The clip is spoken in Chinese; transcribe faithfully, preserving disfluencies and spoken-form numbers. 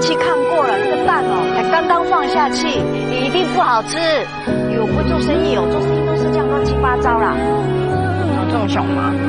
器看过了，那个蛋哦，才刚刚放下去，一定不好吃。我不会做生意哦，做生意都是这样乱七八糟啦。 有这么凶吗？